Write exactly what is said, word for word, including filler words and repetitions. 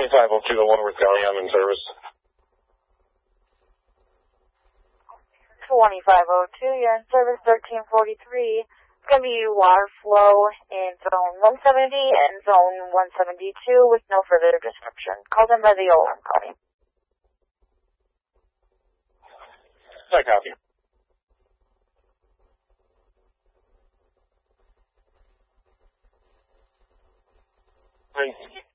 twenty-five oh two to Leavenworth County, I'm in service. twenty-five oh two, you're in service, thirteen forty-three. It's going to be water flow in zone one seventy and zone one seventy-two with no further description. Called in by the alarm company. I copy. Thank you.